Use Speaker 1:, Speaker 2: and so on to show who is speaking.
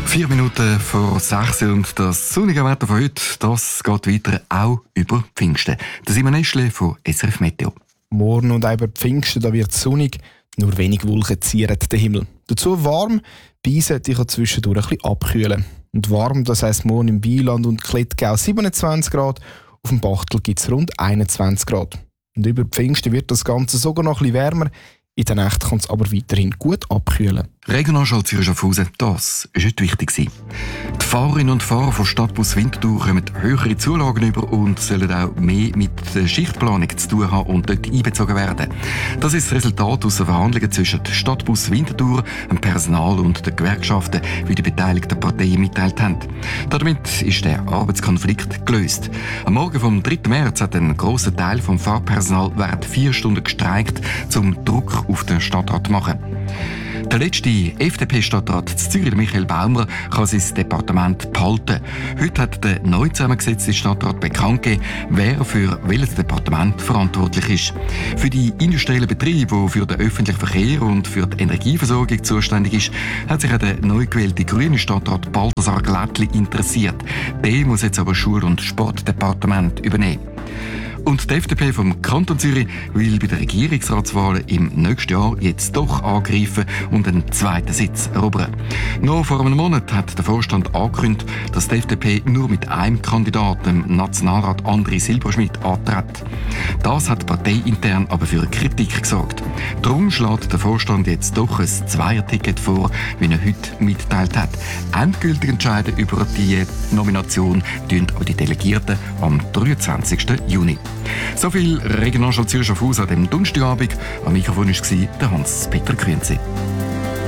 Speaker 1: 4 Minuten vor 6 und das sonnige Wetter von heute, das geht weiter auch über Pfingsten. Das ist Simon Eschle von SRF Meteo.
Speaker 2: Morgen und auch über Pfingsten da wird es sonnig, nur wenig Wolken zieren den Himmel. Dazu warm, Beise die kann zwischendurch ein bisschen abkühlen. Und warm, das heisst morgen im Wieland und Klettgau 27 Grad, auf dem Bachtel gibt es rund 21 Grad. Und über Pfingsten wird das Ganze sogar noch ein bisschen wärmer. In der Nacht kann es aber weiterhin gut abkühlen.
Speaker 1: Regionalschau Zürich-Schaffhausen, das ist heute wichtig gewesen. Die Fahrerinnen und Fahrer von Stadtbus Winterthur kommen höhere Zulagen über und sollen auch mehr mit der Schichtplanung zu tun haben und dort einbezogen werden. Das ist das Resultat aus den Verhandlungen zwischen der Stadtbus Winterthur, dem Personal und den Gewerkschaften, wie die beteiligten Parteien mitteilt haben. Damit ist der Arbeitskonflikt gelöst. Am Morgen vom 3. März hat ein grosser Teil vom Fahrpersonal während 4 Stunden gestreikt, um Druck auf den Stadtrat zu machen. Der letzte FDP-Stadtrat in Zürich, Michael Baumer, kann sein Departement behalten. Heute hat der neu zusammengesetzte Stadtrat bekannt gegeben, wer für welches Departement verantwortlich ist. Für die industriellen Betriebe, die für den öffentlichen Verkehr und für die Energieversorgung zuständig ist, hat sich auch der neu gewählte grüne Stadtrat Balthasar Glättli interessiert. Der muss jetzt aber Schul- und Sportdepartement übernehmen. Und die FDP vom Kanton Zürich will bei den Regierungsratswahlen im nächsten Jahr jetzt doch angreifen und einen zweiten Sitz erobern. Noch vor einem Monat hat der Vorstand angekündigt, dass die FDP nur mit einem Kandidaten, dem Nationalrat André Silberschmidt, antritt. Das hat parteiintern aber für Kritik gesorgt. Darum schlägt der Vorstand jetzt doch ein Zweierticket vor, wie er heute mitgeteilt hat. Endgültig entscheiden über die Nomination tun aber die Delegierten am 23. Juni. So viel Regionalschau Zürich-Schaffhausen an dem Donnerstagabend. Am Mikrofon war der Hans-Peter Grünzi.